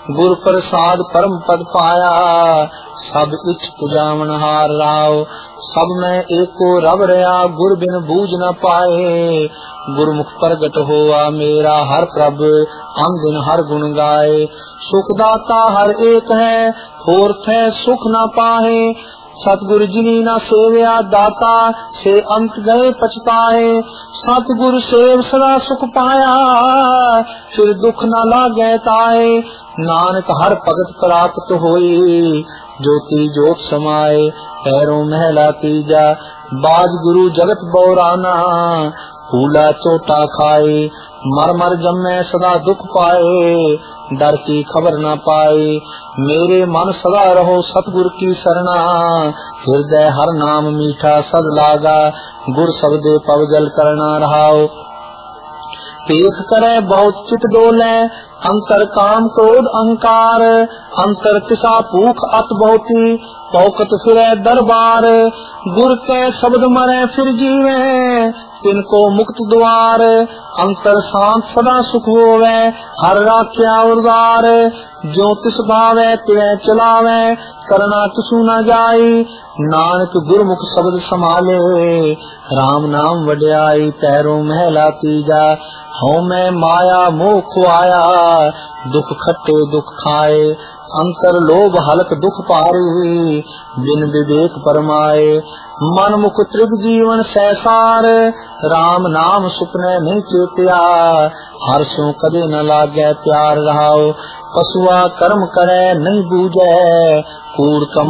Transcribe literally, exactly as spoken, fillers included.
गुर प्रसाद परम पद पाया, सब इच पुजावन हार राव। सब में एको रब रया, गुर बिन बूझ न पाए। गुरमुख प्रगट होआ मेरा, हर प्रभ अन दिन हर गुण गाए। सुखदाता हर एक है, होर थे सुख न पाए। सतगुरु जिनी न सेव्या, दाता से अंत गए पछताए। सतगुरु सेव सदा सुख पाया, फिर दुख न लागे ताए। नानक हर भगत प्राप्त होई, ज्योति जोत समाए। पैरों महला तीजा, बाज गुरु जगत बौराना। फूला चोटा खाए, मर मर जम्मे सदा दुख पाए। डर की खबर न पाए, मेरे मन सदा रहो सतगुरु की शरणा। हृदय हर नाम मीठा सद लागा, गुर शब्दे पव जल करना रहाओ। पेख करे बहुत चित डोले, अंतर काम क्रोध अहंकार। अंतर तिसा भूख अत बहुती, पौकत फिरे दरबार। गुर के शब्द मरे फिर जीवे, तिनको मुक्त द्वार। अंतर शांत सदा सुख होवे, हर राख्या उदार। जो तिस भावे तिवे चलावे, करना किसु न जाई। नानक गुरमुख शब्द संभाले, राम नाम वड्याई। पैरों महला तीजा, हूँ मैं माया मोह खुआया। दुख खट्टे दुख खाए, अंतर लोभ हलक दुख पारी। बिन विवेक परमाए, मन मुख त्रिग जीवन सैसार। राम नाम सुपने नहीं चेतिया, हर सो कदे न लागे प्यार रहाओ। पशुआ कर्म करे नहीं बूझे, कूड़ कमा